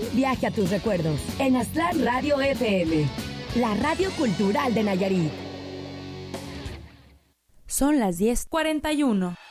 viaje a tus recuerdos en Aztlán Radio FM, la radio cultural de Nayarit. Son las 10:41.